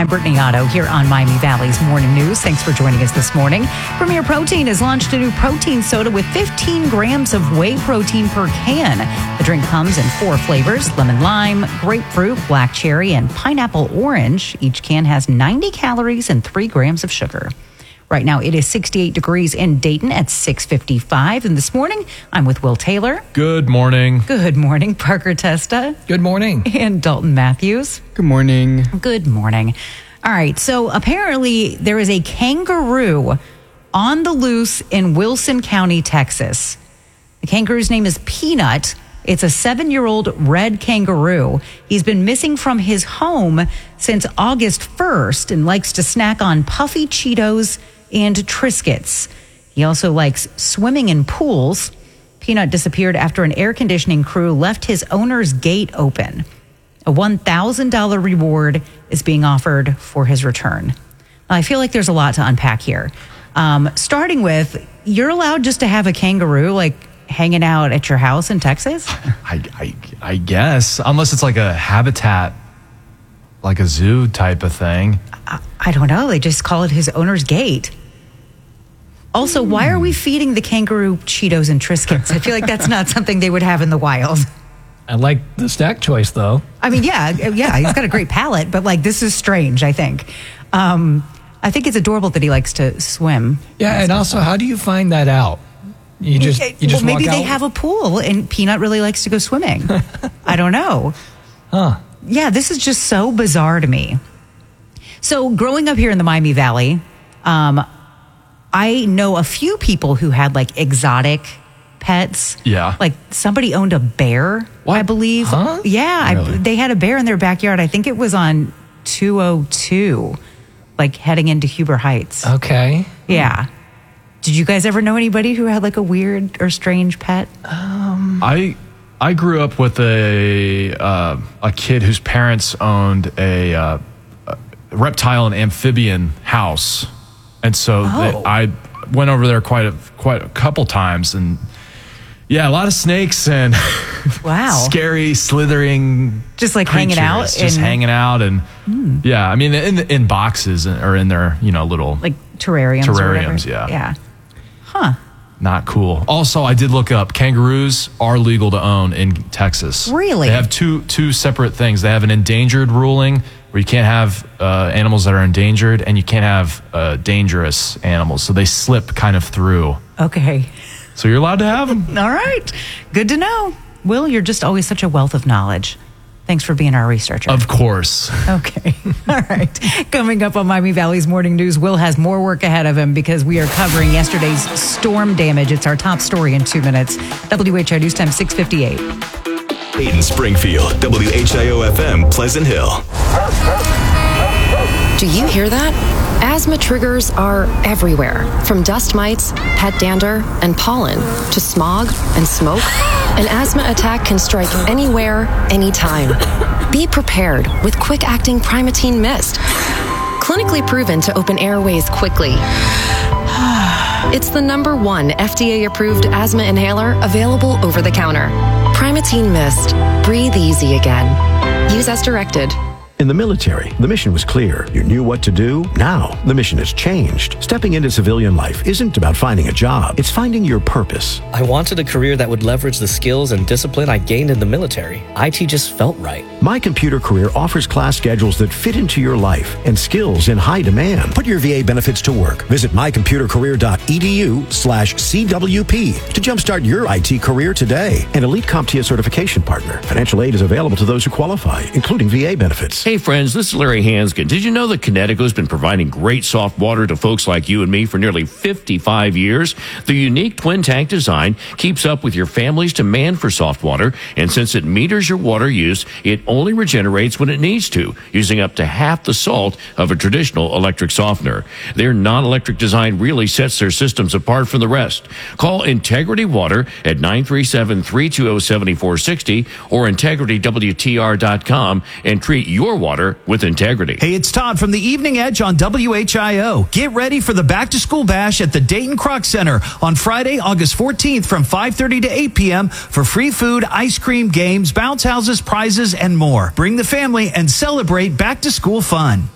I'm Brittany Otto here on Miami Valley's Morning News. Thanks for joining us this morning. Premier Protein has launched a new protein soda with 15 grams of whey protein per can. The drink comes in 4 flavors: lemon lime, grapefruit, black cherry, and pineapple orange. Each can has 90 calories and 3 grams of sugar. Right now, it is 68 degrees in Dayton at 6:55. And this morning, I'm with Will Taylor. Good morning. Good morning, Parker Testa. Good morning. And Dalton Matthews. Good morning. Good morning. All right, so apparently there is a kangaroo on the loose in Wilson County, Texas. The kangaroo's name is Peanut. It's a 7-year-old red kangaroo. He's been missing from his home since August 1st and likes to snack on puffy Cheetos and Triscuits. He also likes swimming in pools. Peanut disappeared after an air conditioning crew left his owner's gate open. A $1,000 reward is being offered for his return. I feel like there's a lot to unpack here. Starting with, you're allowed just to have a kangaroo, like, hanging out at your house in Texas? I guess, unless it's like a habitat, like a zoo type of thing. I don't know. They just call it his owner's gate. Also, why are we feeding the kangaroo Cheetos and Triscuits? I feel like that's not something they would have in the wild. I like the snack choice, though. I mean, yeah, he's got a great palate, but like this is strange, I think. I think it's adorable that he likes to swim. Yeah, and also, how do you find that out? You just maybe walk they out? have a pool and Peanut really likes to go swimming. I don't know. Huh. Yeah, this is just so bizarre to me. So growing up here in the Miami Valley, I know a few people who had like exotic pets. Yeah. Like somebody owned a bear, What? I believe. Huh? Yeah, Really? they had a bear in their backyard. I think it was on 202, like heading into Huber Heights. Okay. Yeah. Did you guys ever know anybody who had like a weird or strange pet? I grew up with a kid whose parents owned a reptile and amphibian house, and so I went over there quite a couple times, and yeah, a lot of snakes and Wow. scary slithering, Just like hanging out creatures, just in- hanging out, and yeah, I mean in boxes or in their little Like terrariums or whatever? Terrariums, yeah. Yeah. Huh. Not cool. Also, I did look up, kangaroos are legal to own in Texas. Really? They have two separate things. They have an endangered ruling where you can't have animals that are endangered, and you can't have dangerous animals. So they slip kind of through. Okay. So you're allowed to have them. All right. Good to know. Will, you're just always such a wealth of knowledge. Thanks for being our researcher. Of course. Okay. All right. Coming up on Miami Valley's Morning News, Will has more work ahead of him because we are covering yesterday's storm damage. It's our top story in 2 minutes. WHI News Time 6:58. Dayton, Springfield, WHIO-FM, Pleasant Hill. Do you hear that? Asthma triggers are everywhere, from dust mites, pet dander, and pollen, to smog and smoke. An asthma attack can strike anywhere, anytime. Be prepared with quick-acting Primatene Mist. Clinically proven to open airways quickly. It's the #1 FDA-approved asthma inhaler available over the counter. Primatene Mist. Breathe easy again. Use as directed. In the military, the mission was clear. You knew what to do. Now, the mission has changed. Stepping into civilian life isn't about finding a job. It's finding your purpose. I wanted a career that would leverage the skills and discipline I gained in the military. IT just felt right. My Computer Career offers class schedules that fit into your life and skills in high demand. Put your VA benefits to work. Visit mycomputercareer.edu/CWP to jumpstart your IT career today. An elite CompTIA certification partner. Financial aid is available to those who qualify, including VA benefits. Hey friends, this is Larry Hanskin. Did you know that Connecticut's been providing great soft water to folks like you and me for nearly 55 years? The unique twin tank design keeps up with your family's demand for soft water, and since it meters your water use, it only regenerates when it needs to, using up to half the salt of a traditional electric softener. Their non-electric design really sets their systems apart from the rest. Call Integrity Water at 937-320-7460 or integritywtr.com and treat your water with integrity. Hey, it's Todd from the Evening Edge on WHIO. Get ready for the Back to School Bash at the Dayton Croc Center on Friday, August 14th from 5:30 to 8 p.m. for free food, ice cream, games, bounce houses, prizes, and more. Bring the family and celebrate back to school fun.